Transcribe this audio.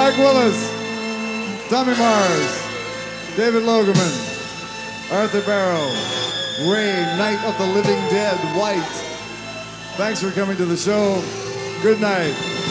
Mark Willis, Tommy Mars, David Logeman, Arthur Barrow, Ray, Night of the Living Dead, White. Thanks for coming to the show. Good night.